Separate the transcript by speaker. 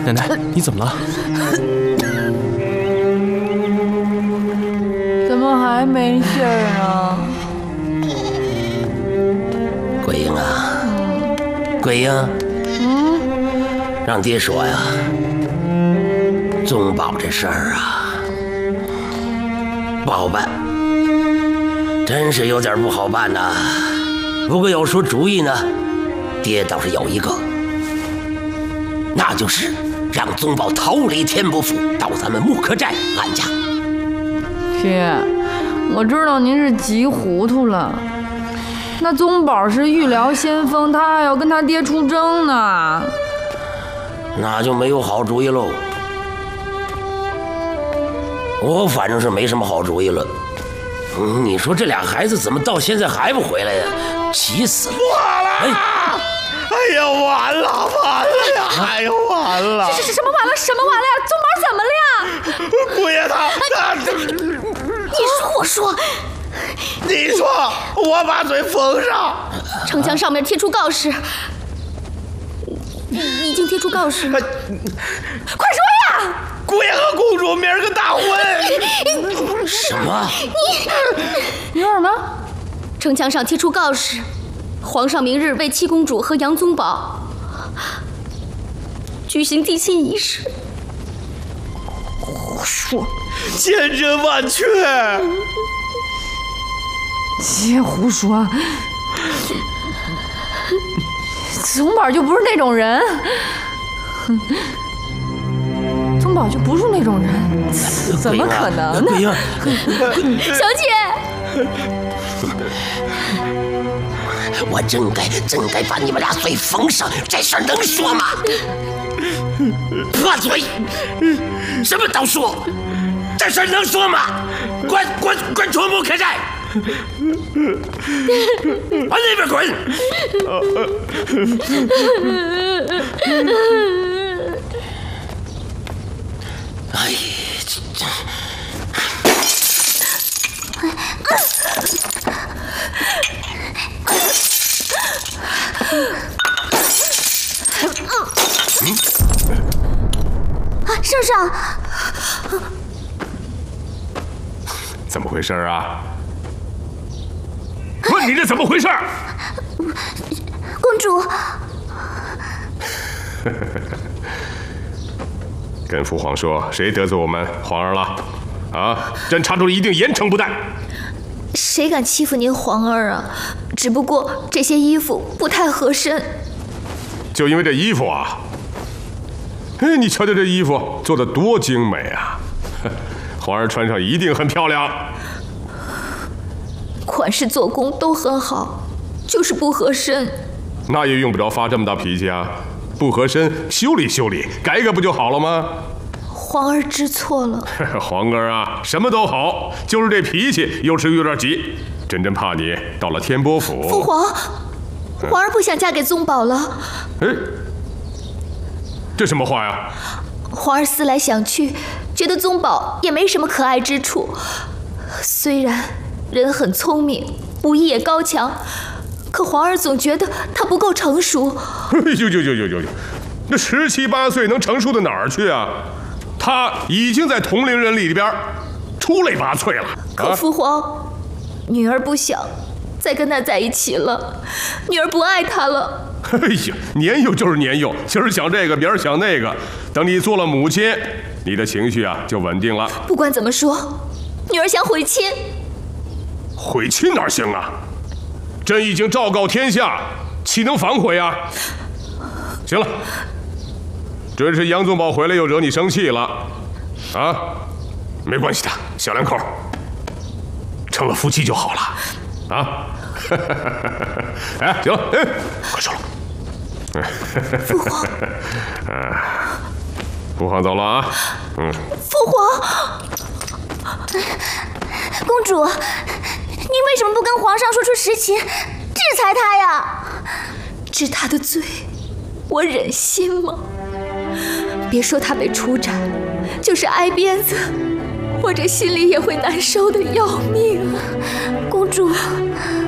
Speaker 1: 奶奶，你怎么了？
Speaker 2: 怎么还没信儿呢？
Speaker 3: 桂英啊，桂英，让爹说呀，宗保这事儿啊，不好办，真是有点不好办呐。不过要说主意呢，爹倒是有一个，那就是让宗保逃离天波府，到咱们木刻寨安家。
Speaker 2: 爹，我知道您是急糊涂了。那宗保是御辽先锋，他还要跟他爹出征呢。
Speaker 3: 那就没有好主意喽。我反正是没什么好主意了。你说这俩孩子怎么到现在还不回来呀？急死了！
Speaker 4: 完了！哎呀，完了呀！哎呀，完了！
Speaker 5: 什么完了？什么完了呀？宗保怎么了呀？
Speaker 4: 姑爷他，
Speaker 5: 你说我说，
Speaker 4: 你说我把嘴封上。
Speaker 5: 城墙上面贴出告示，已经贴出告示。快说呀！
Speaker 4: 姑爷和公主明儿个大婚。
Speaker 3: 什么？
Speaker 2: 你说什么？
Speaker 5: 城墙上贴出告示，皇上明日为七公主和杨宗保举行定亲仪式。
Speaker 2: 胡说！
Speaker 4: 千真万确。
Speaker 2: 别胡说！宗保就不是那种人，宗保就不是那种人，怎么可能呢？
Speaker 5: 小姐，
Speaker 3: 我真该把你们俩嘴封上，这事儿能说吗？破嘴，什么都说，这事儿能说吗？滚出木刻寨！往那边滚！哎呀，
Speaker 5: 圣上，
Speaker 6: 怎么回事啊？问你这怎么回事？
Speaker 5: 公主，
Speaker 6: 跟父皇说，谁得罪我们皇儿了？啊！朕查出了一定严惩不贷。
Speaker 5: 谁敢欺负您皇儿啊？只不过这些衣服不太合身。
Speaker 6: 就因为这衣服啊？哎，你瞧瞧这衣服做得多精美啊！皇儿穿上一定很漂亮。
Speaker 5: 款式做工都很好，就是不合身。
Speaker 6: 那也用不着发这么大脾气啊！不合身，修理修理，改改不就好了吗？
Speaker 5: 皇儿知错了。
Speaker 6: 皇儿啊，什么都好，就是这脾气有时有点急。真怕你到了天波府。
Speaker 5: 父皇，皇儿不想嫁给宗保了。
Speaker 6: 哎，这什么话呀？
Speaker 5: 皇儿思来想去，觉得宗保也没什么可爱之处。虽然人很聪明，武艺也高强，可皇儿总觉得他不够成熟。
Speaker 6: 呦，那17、18岁能成熟到哪儿去啊？他已经在同龄人里边出类拔萃了。
Speaker 5: 可父皇，女儿不想再跟他在一起了，女儿不爱他了。
Speaker 6: 哎呀，年幼就是年幼，今儿想这个，明儿想那个，等你做了母亲，你的情绪啊就稳定了。
Speaker 5: 不管怎么说，女儿想悔亲。
Speaker 6: 悔亲哪行啊？朕已经昭告天下，岂能反悔啊？行了，准是杨宗保回来又惹你生气了，啊？没关系的，小两口，成了夫妻就好了，啊？哎，行了，哎，快收了。
Speaker 5: 父皇，
Speaker 6: 父皇走了啊。
Speaker 5: 父皇，公主，你为什么不跟皇上说出实情，制裁他呀？治他的罪，我忍心吗？别说他被处斩，就是挨鞭子，我这心里也会难受的要命啊！公主。